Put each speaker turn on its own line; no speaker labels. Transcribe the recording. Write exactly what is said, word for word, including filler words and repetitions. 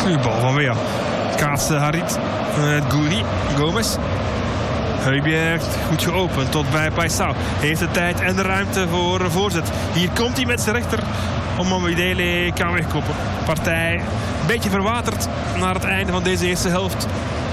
Nu bal van weer. Kaatste Harit. Uh, Gouni. Gomez. Højbjerg goed geopend tot bij Paisao. Heeft de tijd en de ruimte voor een voorzet. Hier komt hij met zijn rechter. Om Omidele kan wegkoppen. Partij een beetje verwaterd naar het einde van deze eerste helft.